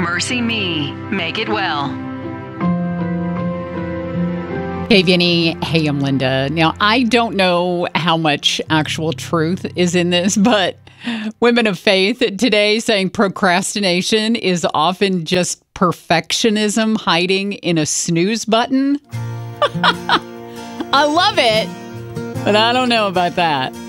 Mercy Me. Make it well. Hey, Vinny. Hey, I'm Linda. Now, I don't know how much actual truth is in this, but women of faith today saying procrastination is often just perfectionism hiding in a snooze button. I love it, but I don't know about that.